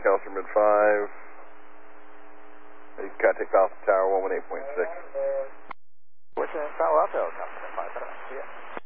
Councilor Mid-5. Contact off the tower, 118.6. What's in Palo Alto, Councilor Mid-5?